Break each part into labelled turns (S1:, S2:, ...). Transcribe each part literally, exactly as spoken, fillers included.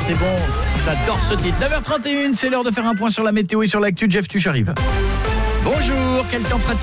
S1: c'est bon, j'adore ce titre. neuf heures trente et une, c'est l'heure de faire un point sur la météo et sur l'actu. Jeff Tuch arrive. Bonjour, quel temps fera-t-il ?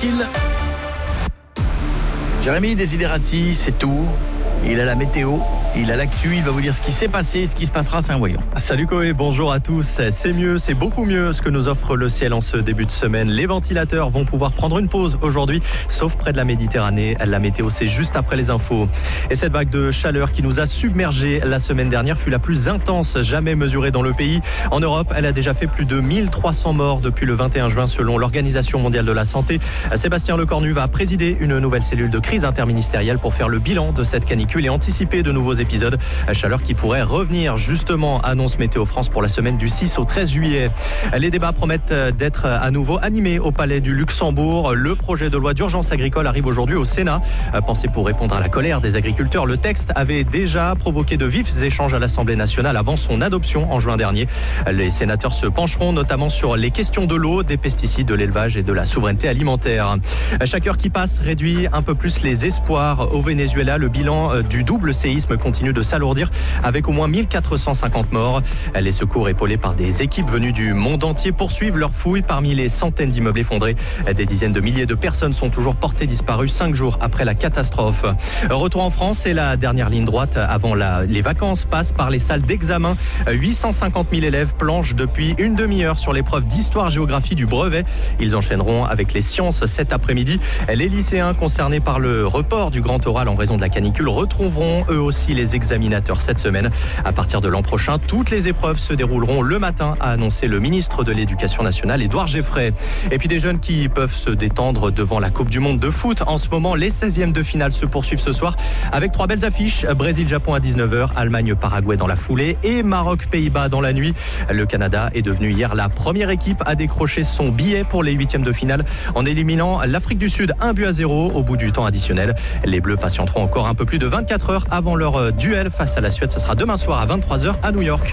S1: Jérémy Desiderati, c'est tout. Il a la météo, il a l'actu, il va vous dire ce qui s'est passé, ce qui se passera, c'est un voyant.
S2: Salut Koé, bonjour à tous. C'est mieux, c'est beaucoup mieux ce que nous offre le ciel en ce début de semaine. Les ventilateurs vont pouvoir prendre une pause aujourd'hui, sauf près de la Méditerranée. La météo, c'est juste après les infos. Et cette vague de chaleur qui nous a submergés la semaine dernière fut la plus intense jamais mesurée dans le pays. En Europe, elle a déjà fait plus de mille trois cents morts depuis le vingt et un juin selon l'Organisation mondiale de la santé. Sébastien Lecornu va présider une nouvelle cellule de crise interministérielle pour faire le bilan de cette canicule et anticiper de nouveaux épisodes. Chaleur qui pourrait revenir justement, annonce Météo France pour la semaine du six au treize juillet. Les débats promettent d'être à nouveau animés au Palais du Luxembourg. Le projet de loi d'urgence agricole arrive aujourd'hui au Sénat. Pensé pour répondre à la colère des agriculteurs, le texte avait déjà provoqué de vifs échanges à l'Assemblée nationale avant son adoption en juin dernier. Les sénateurs se pencheront notamment sur les questions de l'eau, des pesticides, de l'élevage et de la souveraineté alimentaire. Chaque heure qui passe réduit un peu plus les espoirs au Venezuela. Le bilan du double séisme continue de s'alourdir avec au moins mille quatre cent cinquante morts. Les secours épaulés par des équipes venues du monde entier poursuivent leurs fouilles parmi les centaines d'immeubles effondrés. Des dizaines de milliers de personnes sont toujours portées disparues cinq jours après la catastrophe. Retour en France et la dernière ligne droite avant la, les vacances passe par les salles d'examen. huit cent cinquante mille élèves planchent depuis une demi-heure sur l'épreuve d'histoire-géographie du brevet. Ils enchaîneront avec les sciences cet après-midi. Les lycéens concernés par le report du grand oral en raison de la canicule retrouveront eux aussi les examinateurs cette semaine. À partir de l'an prochain, toutes les épreuves se dérouleront le matin, a annoncé le ministre de l'Éducation nationale, Édouard Geffray. Et puis des jeunes qui peuvent se détendre devant la Coupe du Monde de foot. En ce moment, les seizièmes de finale se poursuivent ce soir avec trois belles affiches. Brésil-Japon à dix-neuf heures, Allemagne-Paraguay dans la foulée et Maroc-Pays-Bas dans la nuit. Le Canada est devenu hier la première équipe à décrocher son billet pour les huitièmes de finale en éliminant l'Afrique du Sud un but à zéro au bout du temps additionnel. Les Bleus patienteront encore un peu plus de vingt-quatre heures avant leur duel face à la Suède. Ce sera demain soir à vingt-trois heures à New York.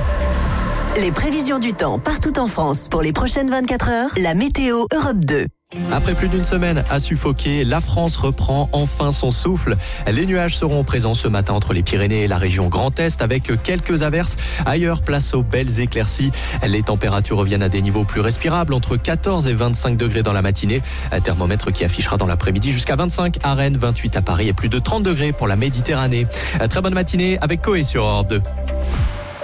S3: Les prévisions du temps partout en France pour les prochaines vingt-quatre heures. La météo Europe deux.
S2: Après plus d'une semaine à suffoquer, la France reprend enfin son souffle. Les nuages seront présents ce matin entre les Pyrénées et la région Grand Est avec quelques averses. Ailleurs, place aux belles éclaircies. Les températures reviennent à des niveaux plus respirables, entre quatorze et vingt-cinq degrés dans la matinée. Un thermomètre qui affichera dans l'après-midi jusqu'à vingt-cinq à Rennes, vingt-huit à Paris et plus de trente degrés pour la Méditerranée. Très bonne matinée avec Koé sur Europe deux.